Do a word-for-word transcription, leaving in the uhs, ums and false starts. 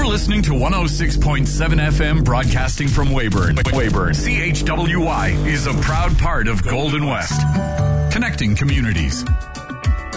You're listening to one oh six point seven F M broadcasting from Weyburn. Weyburn. C H W Y is a proud part of Golden West. Connecting communities.